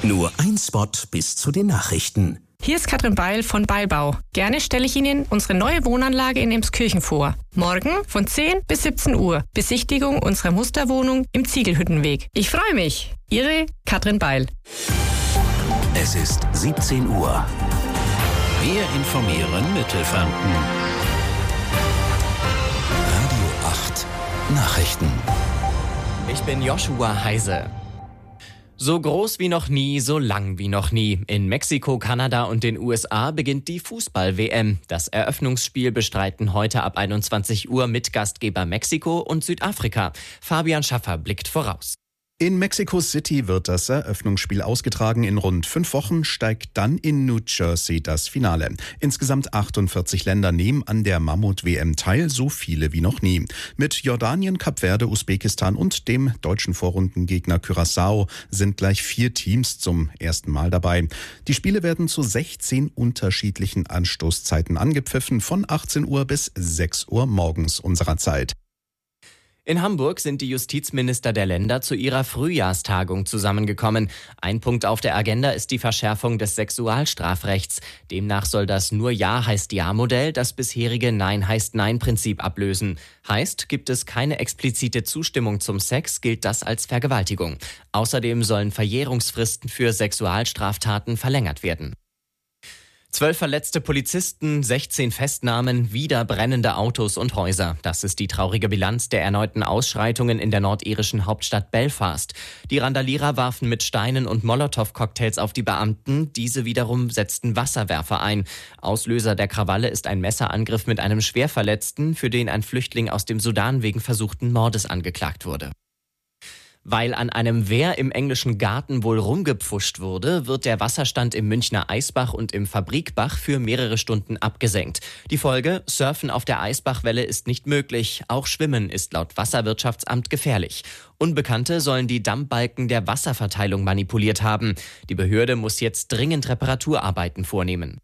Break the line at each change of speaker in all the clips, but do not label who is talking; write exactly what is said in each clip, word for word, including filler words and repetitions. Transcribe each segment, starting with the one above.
Nur ein Spot bis zu den Nachrichten.
Hier ist Katrin Beil von Beilbau. Gerne stelle ich Ihnen unsere neue Wohnanlage in Emskirchen vor. Morgen von zehn bis siebzehn Uhr. Besichtigung unserer Musterwohnung im Ziegelhüttenweg. Ich freue mich. Ihre Katrin Beil.
Es ist siebzehn Uhr. Wir informieren Mittelfranken. Radio acht Nachrichten.
Ich bin Joshua Heise. So groß wie noch nie, so lang wie noch nie. In Mexiko, Kanada und den U S A beginnt die Fußball-W M. Das Eröffnungsspiel bestreiten heute ab einundzwanzig Uhr Mitgastgeber Mexiko und Südafrika. Fabian Schaffer blickt voraus.
In Mexico City wird das Eröffnungsspiel ausgetragen. In rund fünf Wochen steigt dann in New Jersey das Finale. Insgesamt achtundvierzig Länder nehmen an der Mammut-W M teil, so viele wie noch nie. Mit Jordanien, Kap Verde, Usbekistan und dem deutschen Vorrundengegner Curaçao sind gleich vier Teams zum ersten Mal dabei. Die Spiele werden zu sechzehn unterschiedlichen Anstoßzeiten angepfiffen, von achtzehn Uhr bis sechs Uhr morgens unserer Zeit.
In Hamburg sind die Justizminister der Länder zu ihrer Frühjahrstagung zusammengekommen. Ein Punkt auf der Agenda ist die Verschärfung des Sexualstrafrechts. Demnach soll das Nur-Ja-heißt-Ja-Modell das bisherige Nein-heißt-Nein-Prinzip ablösen. Heißt, gibt es keine explizite Zustimmung zum Sex, gilt das als Vergewaltigung. Außerdem sollen Verjährungsfristen für Sexualstraftaten verlängert werden. Zwölf verletzte Polizisten, sechzehn Festnahmen, wieder brennende Autos und Häuser. Das ist die traurige Bilanz der erneuten Ausschreitungen in der nordirischen Hauptstadt Belfast. Die Randalierer warfen mit Steinen und Molotow-Cocktails auf die Beamten. Diese wiederum setzten Wasserwerfer ein. Auslöser der Krawalle ist ein Messerangriff mit einem Schwerverletzten, für den ein Flüchtling aus dem Sudan wegen versuchten Mordes angeklagt wurde. Weil an einem Wehr im englischen Garten wohl rumgepfuscht wurde, wird der Wasserstand im Münchner Eisbach und im Fabrikbach für mehrere Stunden abgesenkt. Die Folge: Surfen auf der Eisbachwelle ist nicht möglich. Auch Schwimmen ist laut Wasserwirtschaftsamt gefährlich. Unbekannte sollen die Dammbalken der Wasserverteilung manipuliert haben. Die Behörde muss jetzt dringend Reparaturarbeiten vornehmen.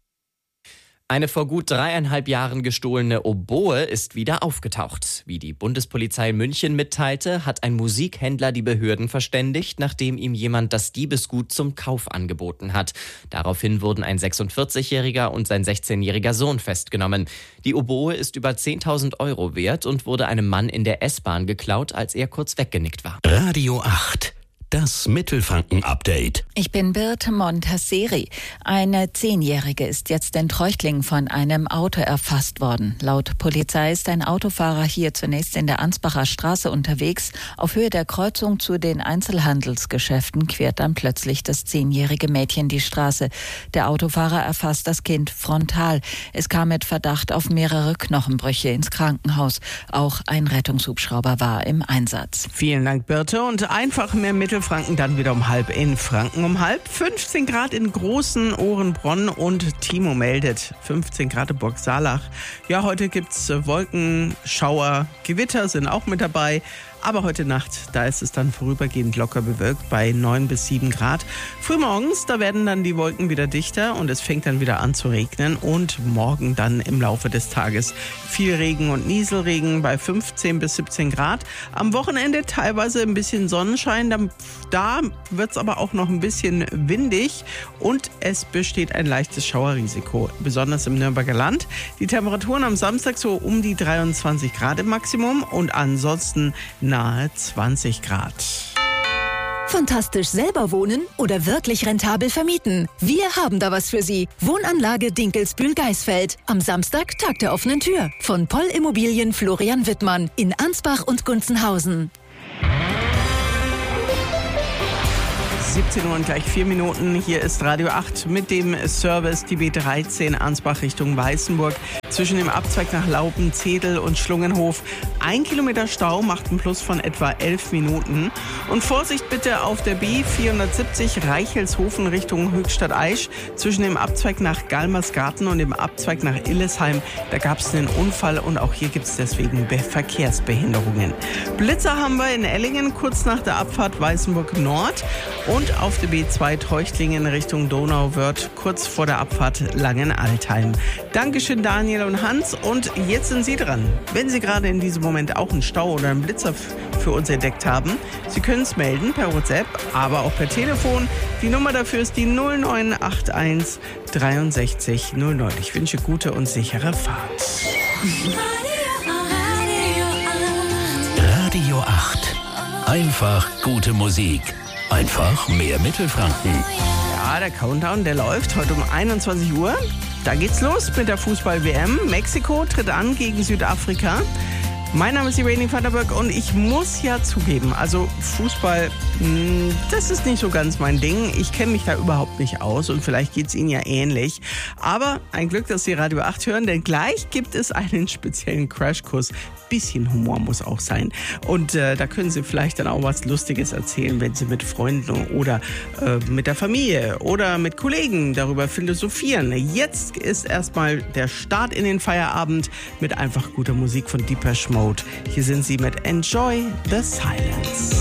Eine vor gut dreieinhalb Jahren gestohlene Oboe ist wieder aufgetaucht. Wie die Bundespolizei München mitteilte, hat ein Musikhändler die Behörden verständigt, nachdem ihm jemand das Diebesgut zum Kauf angeboten hat. Daraufhin wurden ein sechsundvierzigjähriger und sein sechzehnjähriger Sohn festgenommen. Die Oboe ist über zehntausend Euro wert und wurde einem Mann in der S-Bahn geklaut, als er kurz weggenickt war.
Radio acht. Das Mittelfranken-Update.
Ich bin Birte Montasseri. Eine Zehnjährige ist jetzt in Treuchtlingen von einem Auto erfasst worden. Laut Polizei ist ein Autofahrer hier zunächst in der Ansbacher Straße unterwegs. Auf Höhe der Kreuzung zu den Einzelhandelsgeschäften quert dann plötzlich das zehnjährige Mädchen die Straße. Der Autofahrer erfasst das Kind frontal. Es kam mit Verdacht auf mehrere Knochenbrüche ins Krankenhaus. Auch ein Rettungshubschrauber war im Einsatz.
Vielen Dank, Birte. Und einfach mehr Mittelfranken. Franken dann wieder um halb in Franken um halb. fünfzehn Grad in Großen, Ohrenbronn und Timo meldet fünfzehn Grad in Burg Saalach. Ja, heute gibt's Wolken, Schauer, Gewitter sind auch mit dabei. Aber heute Nacht, da ist es dann vorübergehend locker bewölkt bei neun bis sieben Grad. Frühmorgens, da werden dann die Wolken wieder dichter und es fängt dann wieder an zu regnen. Und morgen dann im Laufe des Tages viel Regen und Nieselregen bei fünfzehn bis siebzehn Grad. Am Wochenende teilweise ein bisschen Sonnenschein. Da, da wird es aber auch noch ein bisschen windig und es besteht ein leichtes Schauerrisiko, besonders im Nürnberger Land. Die Temperaturen am Samstag so um die dreiundzwanzig Grad im Maximum und ansonsten nahe zwanzig Grad.
Fantastisch selber wohnen oder wirklich rentabel vermieten? Wir haben da was für Sie. Wohnanlage Dinkelsbühl-Geisfeld. Am Samstag Tag der offenen Tür. Von Poll Immobilien Florian Wittmann in Ansbach und Gunzenhausen.
siebzehn Uhr und gleich vier Minuten. Hier ist Radio acht mit dem Service die B dreizehn Ansbach Richtung Weißenburg. Zwischen dem Abzweig nach Laupen, Zedel und Schlungenhof. Ein Kilometer Stau macht einen Plus von etwa elf Minuten. Und Vorsicht bitte auf der B vierhundertsiebzig Reichelshofen Richtung Höchstadt-Aisch. Zwischen dem Abzweig nach Galmersgarten und dem Abzweig nach Illesheim. Da gab es einen Unfall und auch hier gibt es deswegen Verkehrsbehinderungen. Blitzer haben wir in Ellingen kurz nach der Abfahrt Weißenburg Nord. Und auf der B zwei Treuchtlingen Richtung Donauwörth kurz vor der Abfahrt Langenaltheim. Dankeschön Daniel und Hans und jetzt sind Sie dran. Wenn Sie gerade in diesem Moment Moment auch einen Stau oder einen Blitzer für uns entdeckt haben. Sie können es melden per WhatsApp, aber auch per Telefon. Die Nummer dafür ist die null neun acht eins dreiundsechzig null neun. Ich wünsche gute und sichere Fahrt.
Radio acht. Einfach gute Musik. Einfach mehr Mittelfranken.
Ja, der Countdown, der läuft heute um einundzwanzig Uhr. Da geht's los mit der Fußball-W M. Mexiko tritt an gegen Südafrika. Mein Name ist Irene van der Burg und ich muss ja zugeben, also Fußball, mh, das ist nicht so ganz mein Ding. Ich kenne mich da überhaupt nicht aus und vielleicht geht's Ihnen ja ähnlich. Aber ein Glück, dass Sie Radio acht hören, denn gleich gibt es einen speziellen Crashkurs. Bisschen Humor muss auch sein. Und äh, da können Sie vielleicht dann auch was Lustiges erzählen, wenn Sie mit Freunden oder äh, mit der Familie oder mit Kollegen darüber philosophieren. Jetzt ist erstmal der Start in den Feierabend mit einfach guter Musik von Depeche Mode. Hier sind sie mit Enjoy the Silence.